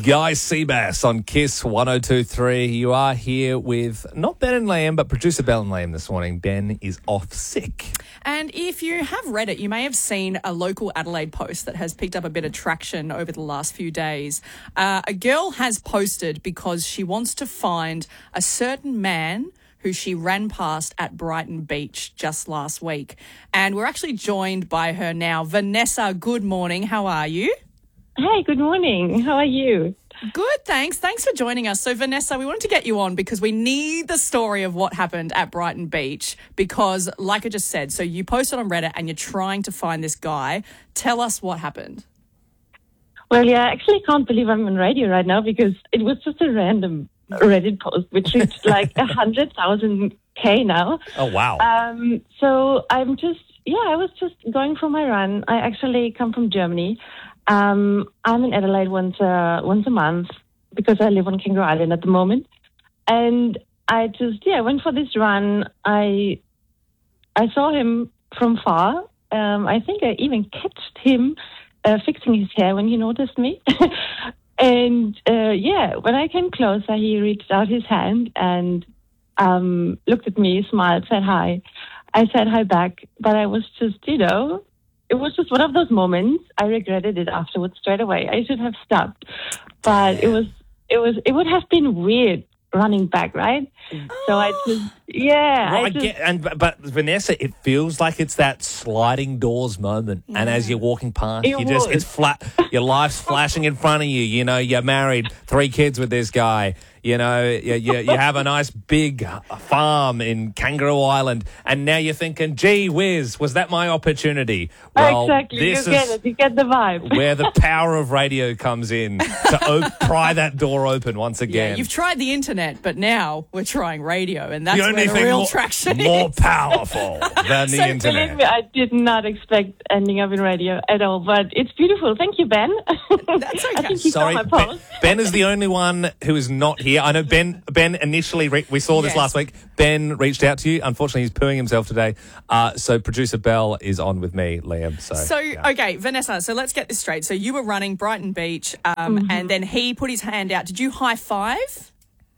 Guy Seabass on KISS 102.3. You are here with not Ben and Liam, but producer Bell and Liam this morning. Ben is off sick. And if you have read it, you may have seen a local Adelaide post that has picked up a bit of traction over the last few days. A girl has posted because she wants to find a certain man who she ran past at Brighton Beach just last week. And we're actually joined by her now. Vanessa, good morning. How are you? Hey, good morning. How are you? Good, thanks. Thanks for joining us. So, Vanessa, we wanted to get you on because we need the story of what happened at Brighton Beach because, like I just said, so you posted on Reddit and you're trying to find this guy. Tell us what happened. Well, yeah, I actually can't believe I'm on radio right now because it was just a random Reddit post, which reached like 100,000 K now. Oh, wow. So I was just going for my run. I actually come from Germany. I'm in Adelaide once a month because I live on Kangaroo Island at the moment. And I went for this run. I saw him from far. I think I even catched him fixing his hair when he noticed me. And when I came closer, he reached out his hand and looked at me, smiled, said hi. I said hi back, but I was just, it was just one of those moments. I regretted it afterwards straight away. I should have stopped, but it would have been weird running back, right? So I just, but Vanessa, it feels like it's that sliding doors moment. And as you're walking past, it's flat. Your life's flashing in front of you. You're married, 3 kids with this guy. You have a nice big farm in Kangaroo Island, and now you're thinking, gee whiz, was that my opportunity? Well, exactly, you get the vibe. Where the power of radio comes in to pry that door open once again. Yeah, you've tried the internet, but now we're trying radio, and that's the only where the real traction is. More powerful than the internet. Believe me, I did not expect ending up in radio at all, but it's beautiful. Thank you, Ben. That's okay. I think you saw my post. Ben is the only one who is not here. I know Ben initially, we saw this last week. Ben reached out to you. Unfortunately, he's pooing himself today. So producer Bell is on with me, Liam. Okay, Vanessa, so let's get this straight. So you were running Brighton Beach and then he put his hand out. Did you high five?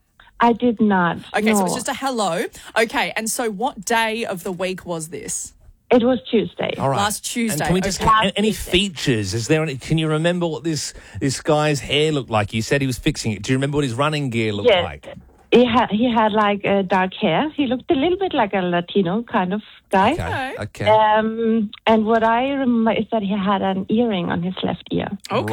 I did not. Okay, no. so it was just a hello. Okay, and so what day of the week was this? It was Tuesday. All right. Last Tuesday. And can we just get any features? Can you remember what this guy's hair looked like? You said he was fixing it. Do you remember what his running gear looked like? He had like dark hair. He looked a little bit like a Latino kind of guy. Okay. And what I remember is that he had an earring on his left ear.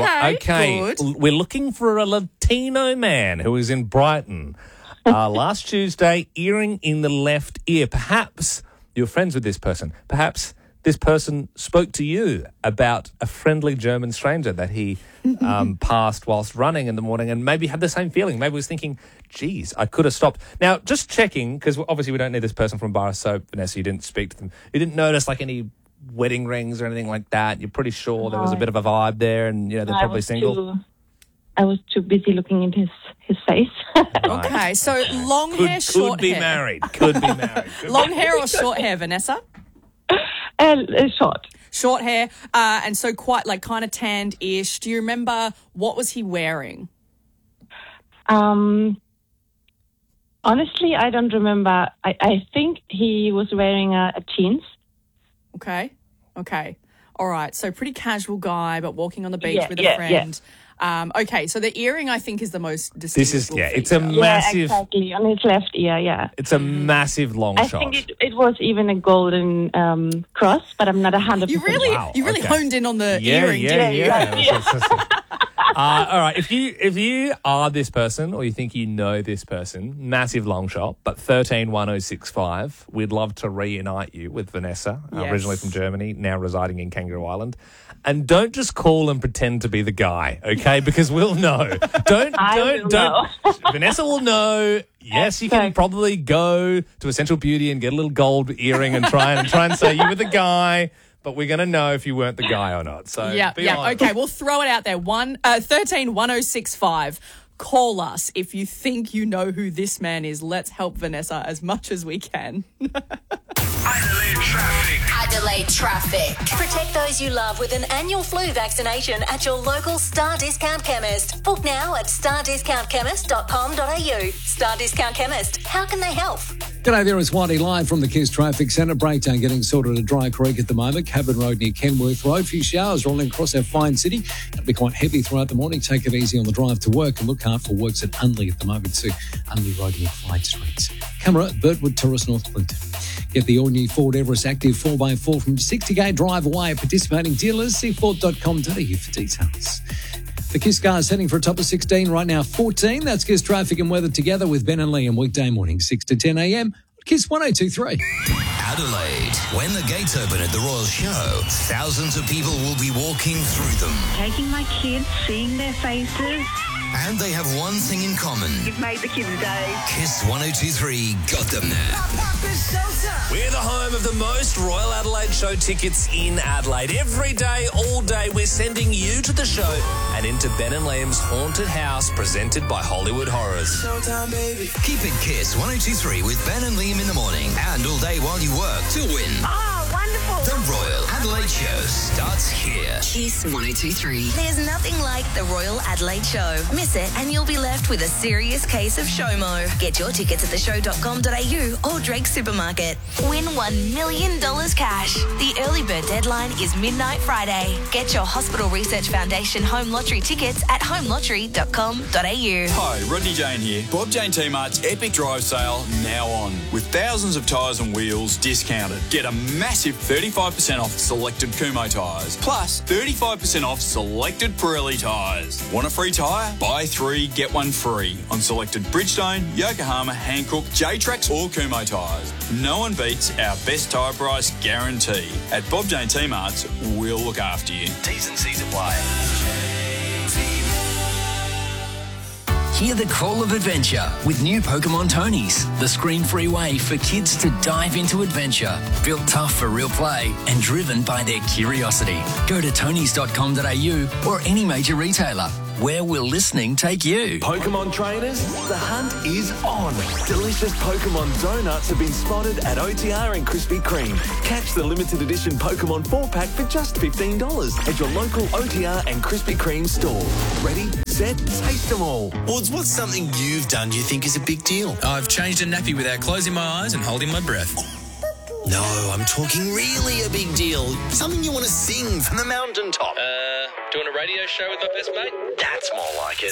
Okay. Good. We're looking for a Latino man who was in Brighton last Tuesday, earring in the left ear. Perhaps you're friends with this person. Perhaps this person spoke to you about a friendly German stranger that he passed whilst running in the morning and maybe had the same feeling. Maybe was thinking, geez, I could have stopped. Now, just checking, because obviously we don't need this person from Bar Soap. Vanessa, you didn't speak to them. You didn't notice like any wedding rings or anything like that. You're pretty sure there was a bit of a vibe there and, they're probably single. I was too busy looking into his face. Okay, so long hair, short hair. Could be married. Long hair or short hair, Vanessa? Short. Short hair, and so quite like kind of tanned-ish. Do you remember what was he wearing? Honestly, I don't remember. I think he was wearing a jeans. Okay. All right, so pretty casual guy, but walking on the beach with a friend. Okay, so the earring, I think, is the most distinguishable feature. It's a massive... exactly, on his left ear, yeah. It's a massive long shot. I think it was even a golden cross, but I'm not 100%. You really honed in on the earring, didn't you? All right, if you are this person or you think you know this person, massive long shot, but 131065, we'd love to reunite you with Vanessa, originally from Germany, now residing in Kangaroo Island. And don't just call and pretend to be the guy, okay? Because we'll know. Don't. Vanessa will know. Yes, you can probably go to Essential Beauty and get a little gold earring and try and say you were the guy. But we're going to know if you weren't the guy or not. So be honest. Okay, we'll throw it out there. 131065. Call us if you think you know who this man is. Let's help Vanessa as much as we can. Adelaide traffic. Adelaide traffic. Protect those you love with an annual flu vaccination at your local Star Discount Chemist. Book now at stardiscountchemist.com.au. Star Discount Chemist. How can they help? G'day there, it's Whitey live from the KISS Traffic Centre. Breakdown getting sorted at Dry Creek at the moment. Cabin Road near Kenworth Road. Few showers rolling across our fine city. It'll be quite heavy throughout the morning. Take it easy on the drive to work and look out for works at Unley at the moment too. Unley Road near Clyde Streets. Camera, Birdwood Terrace, North Clinton. Get the all-new Ford Everest Active 4x4 from 60k drive away at participating dealers. See Ford.com.au for details. The KISS cars heading for a top of 16, right now 14. That's KISS traffic and weather together with Ben and Liam weekday morning 6 to 10 a.m. KISS 1023. Adelaide. When the gates open at the Royal Show, thousands of people will be walking through them. Taking my kids, seeing their faces. And they have one thing in common. You've made the kids' day. KISS 1023 got them there. We're the home of the most Royal Adelaide Show tickets in Adelaide. Every day, all day, we're sending you to the show and into Ben and Liam's haunted house presented by Hollywood Horrors. Showtime, baby. Keep it KISS 1023 with Ben and Liam in the morning and all day while you work to win. Oh, wonderful. The Royal Adelaide Show starts here. KISS 1023. There's nothing like the Royal Adelaide Show. Miss it and you'll be left with a serious case of SHOMO. Get your tickets at theshow.com.au or Drake Supermarket. Win $1 million cash. The early bird deadline is midnight Friday. Get your Hospital Research Foundation home lottery tickets at homelottery.com.au. Hi, Rodney Jane here. Bob Jane T-Mart's Epic Drive Sale now on. With thousands of tyres and wheels discounted. Get a massive 35% off selected Kumho tyres. Plus 35% off selected Pirelli tyres. Want a free tyre? Buy 3, get 1 free on selected Bridgestone, Yokohama, Hankook, J-Trax or Kumho tyres. No one beats our best tyre price guarantee. At Bob Jane T-Mart's, we'll look after you. T's and C's apply. Hear the call of adventure with new Pokemon Tonys, the screen-free way for kids to dive into adventure. Built tough for real play and driven by their curiosity. Go to tonys.com.au or any major retailer. Where will listening take you? Pokemon trainers, the hunt is on. Delicious Pokemon donuts have been spotted at OTR and Krispy Kreme. Catch the limited edition Pokemon 4-pack for just $15 at your local OTR and Krispy Kreme store. Ready, set, taste them all. What's something you've done you think is a big deal? I've changed a nappy without closing my eyes and holding my breath. No, I'm talking really a big deal. Something you want to sing from the mountaintop. Doing a radio show with my best mate? That's more like it.